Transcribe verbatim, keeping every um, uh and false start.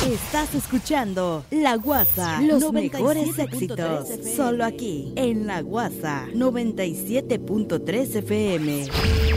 Estás escuchando La Guasa, los mejores éxitos, solo aquí, en La Guasa, noventa y siete punto tres F M.